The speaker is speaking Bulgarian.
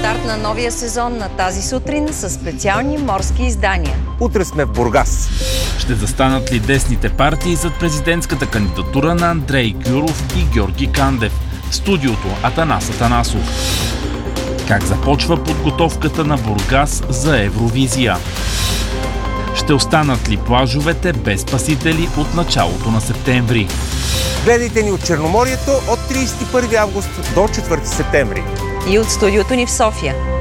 старт на новия сезон на тази сутрин с специални морски издания. Утре сме в Бургас. Ще застанат ли десните партии зад президентската кандидатура на Андрей Гюров и Георги Кандев? В студиото Атанас Атанасов. Как започва подготовката на Бургас за Евровизия? Ще останат ли плажовете без спасители от началото на септември? Гледайте ни от Черноморието от 31 август до 4 септември. И от студиото ни в София.